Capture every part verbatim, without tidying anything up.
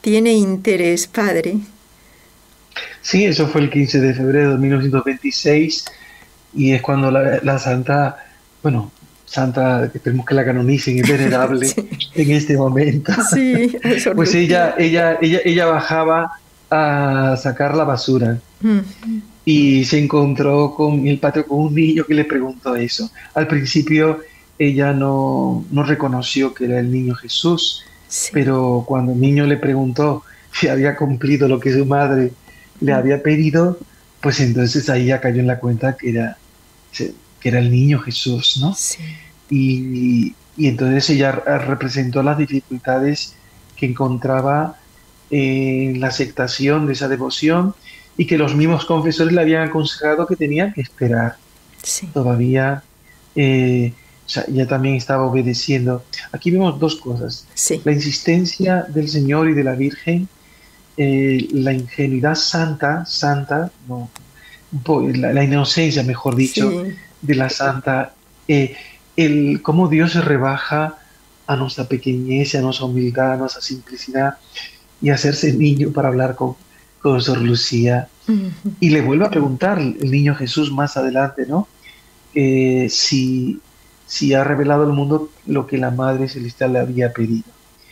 tiene interés, padre. Sí, eso fue el quince de febrero de mil novecientos veintiséis y es cuando la, la santa, bueno, santa, que esperemos que la canonicen, es venerable Sí, en este momento. sí, a Sor Pues ella, Lucía. ella, ella, ella bajaba a sacar la basura Mm, y se encontró con el patio con un niño que le preguntó eso. Al principio ella no, no reconoció que era el niño Jesús, sí, pero cuando el niño le preguntó si había cumplido lo que su madre le mm, había pedido, pues entonces ahí ya cayó en la cuenta que era, que era el niño Jesús, ¿no? sí, Y, y entonces ella representó las dificultades que encontraba en la aceptación de esa devoción y que los mismos confesores le habían aconsejado que tenían que esperar. sí, Todavía eh, o sea, ella también estaba obedeciendo. Aquí vemos dos cosas. sí, La insistencia del Señor y de la Virgen, eh, la ingenuidad santa, santa, no, un po- la, la inocencia, mejor dicho, sí. de la santa, eh, el cómo Dios se rebaja a nuestra pequeñez, a nuestra humildad, a nuestra simplicidad y hacerse niño para hablar con, con Sor Lucía. Ujú. Y le vuelve a preguntar el niño Jesús más adelante, ¿no? Eh, si, si ha revelado al mundo lo que la Madre Celestial le había pedido.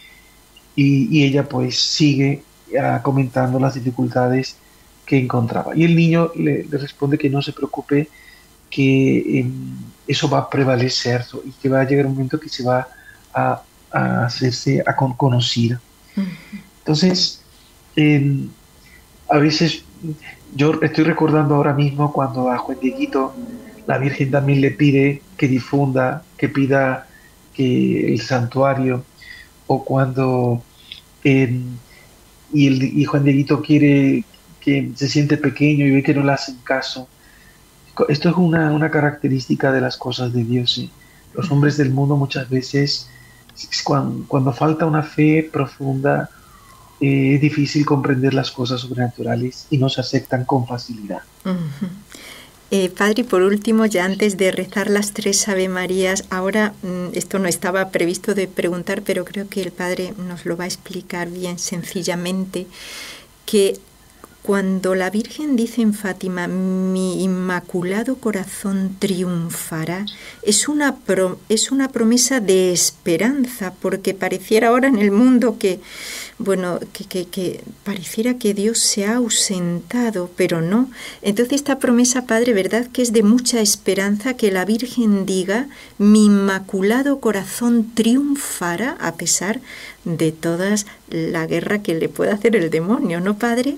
Y, y ella pues sigue ah, comentando las dificultades que encontraba. Y el niño le, le responde que no se preocupe, que eh, eso va a prevalecer y que va a llegar un momento que se va a, a hacerse a con, conocido. Entonces, eh, a veces yo estoy recordando ahora mismo cuando a Juan Dieguito la Virgen también le pide que difunda, que pida que el santuario, o cuando eh, y, el, y Juan Dieguito quiere que se siente pequeño y ve que no le hacen caso. Esto es una, una característica de las cosas de Dios. ¿Sí? Los hombres del mundo muchas veces, cuando, cuando falta una fe profunda, eh, es difícil comprender las cosas sobrenaturales y no se aceptan con facilidad. Ujú. Eh, padre, y por último, ya antes de rezar las tres Ave Marías, ahora mm, esto no estaba previsto de preguntar, pero creo que el padre nos lo va a explicar bien sencillamente, que cuando la Virgen dice en Fátima, mi inmaculado corazón triunfará, es una, pro, es una promesa de esperanza, porque pareciera ahora en el mundo que, bueno, que, que, que pareciera que Dios se ha ausentado, pero no. Entonces esta promesa, Padre, ¿verdad que es de mucha esperanza que la Virgen diga, mi inmaculado corazón triunfará a pesar de toda la guerra que le puede hacer el demonio, ¿no, Padre?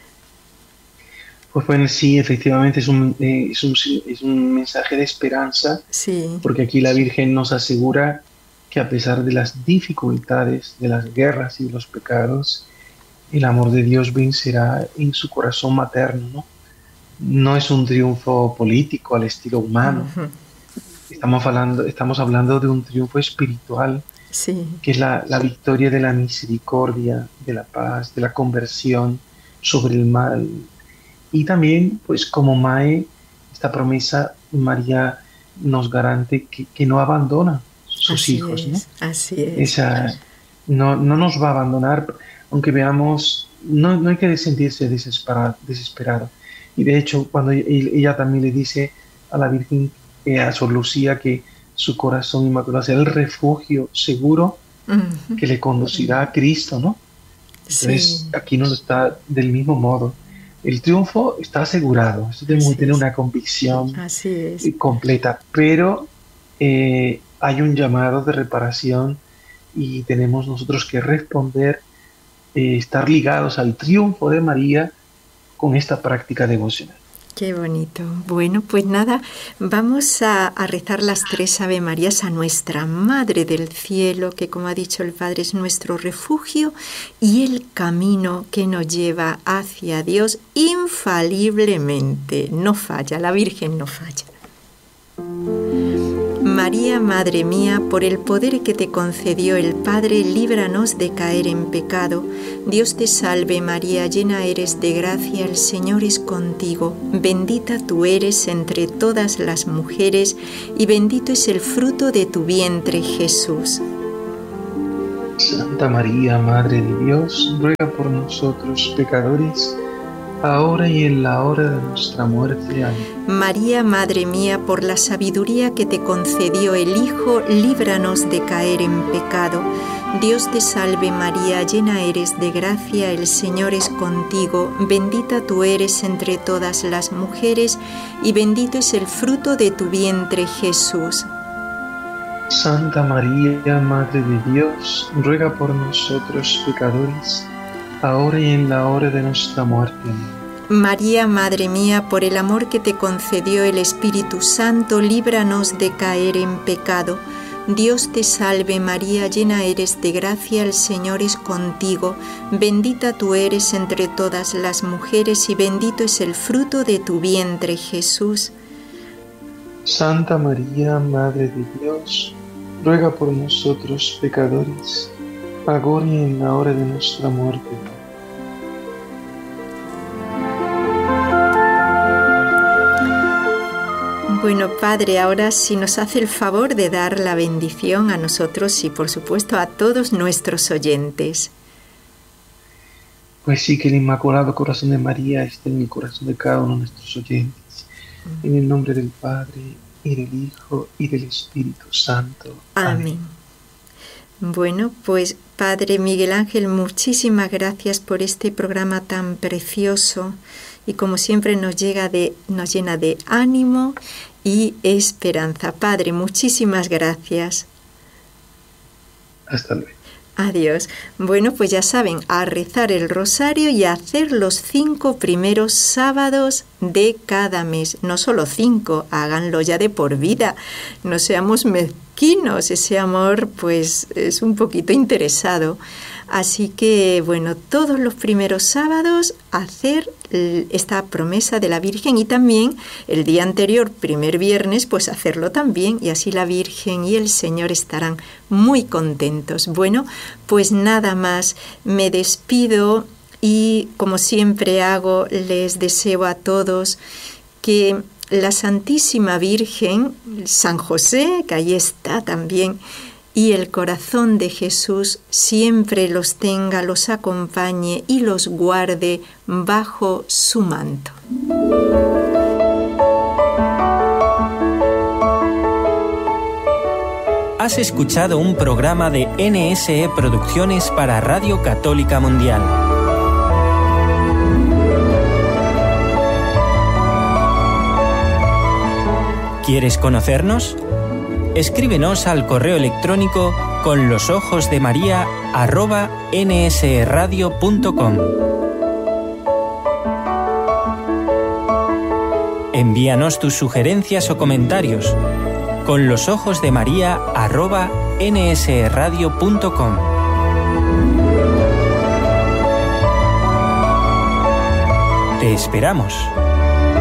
Pues bueno, sí, efectivamente es un, eh, es un, es un mensaje de esperanza, Sí. porque aquí la Virgen nos asegura que a pesar de las dificultades, de las guerras y de los pecados, el amor de Dios vencerá en su corazón materno, ¿no? No es un triunfo político al estilo humano, Uh-huh. estamos hablando, estamos hablando de un triunfo espiritual, Sí. que es la, la victoria de la misericordia, de la paz, de la conversión sobre el mal. Y también, pues como Mae, esta promesa, María nos garante que, que no abandona sus Así hijos, ¿no? es, así es. Esa, no, no nos va a abandonar, aunque veamos, no, no hay que sentirse desesperado, desesperado. Y de hecho, cuando ella, ella también le dice a la Virgen, eh, a Sor Lucía, que su corazón inmaculado sea el refugio seguro Uh-huh. que le conducirá a Cristo, ¿no? Sí, Entonces, aquí nos está del mismo modo. El triunfo está asegurado, eso tenemos que así tener es, una convicción así es. eh, completa, pero eh, hay un llamado de reparación y tenemos nosotros que responder, eh, estar ligados al triunfo de María con esta práctica devocional. Qué bonito. Bueno, pues nada, vamos a, a rezar las tres Ave Marías a nuestra Madre del Cielo, que como ha dicho el Padre es nuestro refugio y el camino que nos lleva hacia Dios infaliblemente. No falla, la Virgen no falla. María, Madre mía, por el poder que te concedió el Padre, líbranos de caer en pecado. Dios te salve María, llena eres de gracia, el Señor es contigo. Bendita tú eres entre todas las mujeres, y bendito es el fruto de tu vientre, Jesús. Santa María, Madre de Dios, ruega por nosotros pecadores, ahora y en la hora de nuestra muerte. Amén. María, Madre mía, por la sabiduría que te concedió el Hijo, líbranos de caer en pecado. Dios te salve María, llena eres de gracia, el Señor es contigo, bendita tú eres entre todas las mujeres, y bendito es el fruto de tu vientre, Jesús. Santa María, Madre de Dios, ruega por nosotros pecadores, ahora y en la hora de nuestra muerte. Amén. María, Madre mía, por el amor que te concedió el Espíritu Santo, líbranos de caer en pecado. Dios te salve María, llena eres de gracia, el Señor es contigo, bendita tú eres entre todas las mujeres y bendito es el fruto de tu vientre, Jesús. Santa María, Madre de Dios, ruega por nosotros pecadores, ahora y en la hora de nuestra muerte. Bueno, Padre, ahora sí nos hace el favor de dar la bendición a nosotros y, por supuesto, a todos nuestros oyentes. Pues sí, que el Inmaculado Corazón de María esté en el corazón de cada uno de nuestros oyentes. En el nombre del Padre, y del Hijo, y del Espíritu Santo. Amén. Amén. Bueno, pues Padre Miguel Ángel, muchísimas gracias por este programa tan precioso y como siempre nos, llega de, nos llena de ánimo y esperanza. Padre, muchísimas gracias. Hasta luego. Adiós. Bueno, pues ya saben, a rezar el rosario y a hacer los cinco primeros sábados de cada mes. No solo cinco, háganlo ya de por vida. No seamos mezquinos, ese amor pues es un poquito interesado. Así que, bueno, todos los primeros sábados hacer esta promesa de la Virgen y también el día anterior, primer viernes, pues hacerlo también y así la Virgen y el Señor estarán muy contentos. Bueno, pues nada más, me despido y como siempre hago, les deseo a todos que la Santísima Virgen, San José, que ahí está también, y el corazón de Jesús siempre los tenga, los acompañe y los guarde bajo su manto. Has escuchado un programa de N S E Producciones para Radio Católica Mundial. ¿Quieres conocernos? Escríbenos al correo electrónico con los ojos de María arroba nsradio punto com. Envíanos tus sugerencias o comentarios con los ojos de María arroba nsradio punto com. Te esperamos.